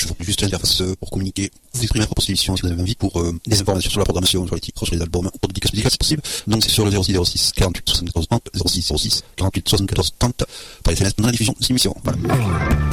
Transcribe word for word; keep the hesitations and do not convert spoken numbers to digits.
je vous juste l'interface pour communiquer, vous exprimer à propos de l'émission si vous avez envie, pour euh, des informations sur la programmation, sur les titres, sur les albums, pour des dédicaces musicales c'est possible. Donc c'est sur le zéro six zéro six quarante-huit soixante-quatorze trente, zéro six zéro six quarante-huit soixante-quatorze trente, par S M S pendant la diffusion de cette émission. Voilà.